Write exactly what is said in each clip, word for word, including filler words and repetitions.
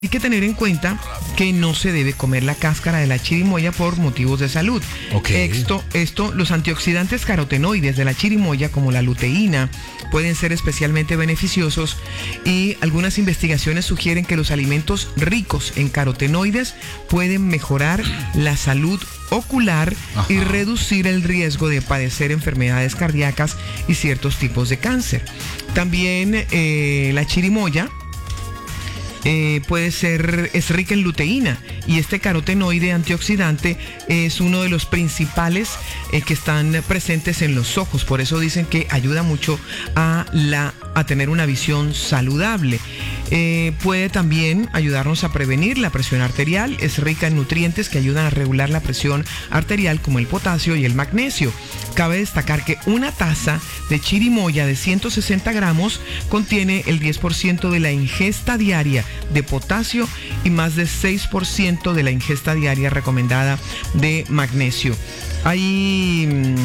Hay que tener en cuenta que no se debe comer la cáscara de la chirimoya por motivos de salud. Okay. Esto, esto, los antioxidantes carotenoides de la chirimoya, como la luteína, pueden ser especialmente beneficiosos y algunas investigaciones sugieren que los alimentos ricos en carotenoides pueden mejorar la salud ocular. Ajá. Y reducir el riesgo de padecer enfermedades cardíacas y ciertos tipos de cáncer. También eh, la chirimoya Eh, puede ser, es rica en luteína, y este carotenoide antioxidante es uno de los principales eh, que están presentes en los ojos. Por eso dicen que ayuda mucho a, la, a tener una visión saludable. Eh, puede también ayudarnos a prevenir la presión arterial. Es rica en nutrientes que ayudan a regular la presión arterial, como el potasio y el magnesio. Cabe destacar que una taza de chirimoya de ciento sesenta gramos contiene el diez por ciento de la ingesta diaria de potasio y más de seis por ciento de la ingesta diaria recomendada de magnesio. Ahí,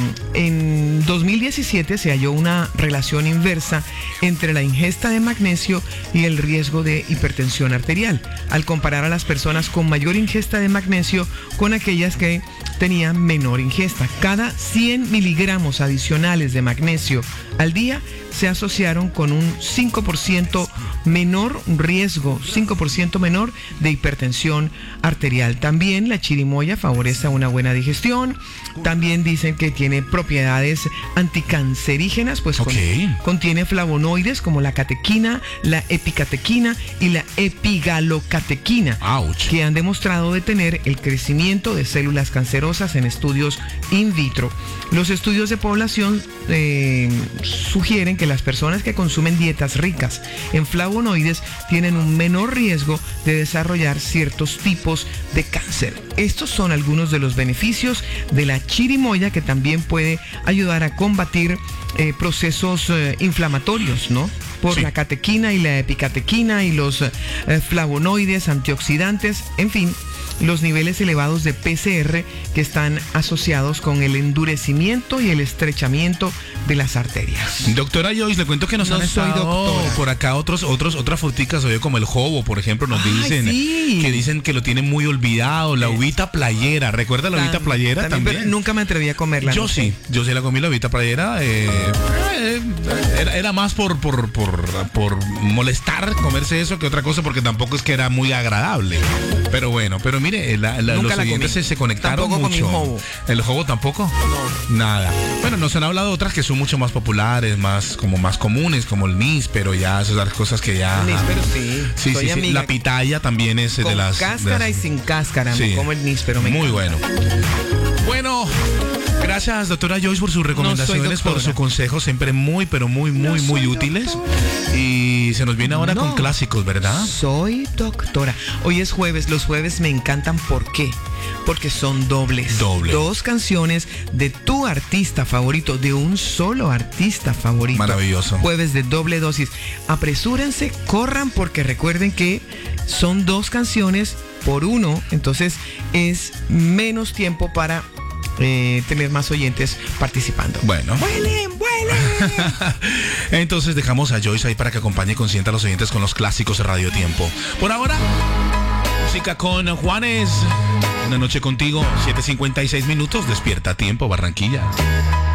en dos mil diecisiete se halló una relación inversa entre la ingesta de magnesio y el riesgo de hipertensión arterial, al comparar a las personas con mayor ingesta de magnesio con aquellas que tenían menor ingesta. Cada cien miligramos adicionales de magnesio al día se asociaron con un cinco por ciento menor riesgo, cinco por ciento menor de hipertensión arterial. También la chirimoya favorece una buena digestión. También dicen que tiene propiedades anticancerígenas, pues okay. con, contiene flavonoides como la catequina, la epicatequina y la epigalocatequina, Ouch. que han demostrado detener el crecimiento de células cancerosas en estudios in vitro. Los estudios de población eh, sugieren que las personas que consumen dietas ricas en flavonoides tienen un menor riesgo de desarrollar ciertos tipos de cáncer. Estos son algunos de los beneficios de la chirimoya, que también puede ayudar a combatir eh, procesos eh, inflamatorios, ¿no? Por sí. la catequina y la epicatequina y los eh, flavonoides, antioxidantes, en fin, los niveles elevados de P C R que están asociados con el endurecimiento y el estrechamiento de las arterias. Doctora Joyce, le cuento que nos no han estado por acá otros, otros, otras fruticas, oye, como el jobo, por ejemplo, nos Ay, dicen sí. que dicen que lo tienen muy olvidado, la uvita playera, ¿recuerda la Tan, uvita playera también? también? Pero nunca me atreví a comerla. Yo no sí, sé. yo sí la comí, la uvita playera, eh, eh, era, era más por, por, por, por molestar comerse eso que otra cosa, porque tampoco es que era muy agradable. Pero bueno, pero mire, la, la, los oyentes se, se conectaron tampoco mucho. Comí jobo. ¿El jobo tampoco? No. Nada. Bueno, nos han hablado otras que son mucho más populares, más como más comunes, como el níspero, ya esas las cosas que ya. El níspero sí. Sí, Soy sí, sí. La pitaya también es Con de las. cáscara de las... y sin cáscara, sí. como el níspero. Me Muy encanta. bueno. Bueno. Gracias, doctora Joyce, por sus recomendaciones, no por sus consejos, siempre muy, pero muy, muy, no muy útiles. Doctora. Y se nos viene ahora no. con clásicos, ¿verdad? Soy doctora. Hoy es jueves, los jueves me encantan, ¿por qué? Porque son dobles. Doble. Dos canciones de tu artista favorito, de un solo artista favorito. Maravilloso. Jueves de doble dosis. Apresúrense, corran, porque recuerden que son dos canciones por uno, entonces es menos tiempo para Eh, tener más oyentes participando. Bueno. ¡Vuelen, vuelen! Entonces dejamos a Joyce ahí para que acompañe y consienta a los oyentes con los clásicos de Radio Tiempo. Por ahora, música con Juanes. Una noche contigo, siete cincuenta y seis minutos. Despierta a tiempo, Barranquilla.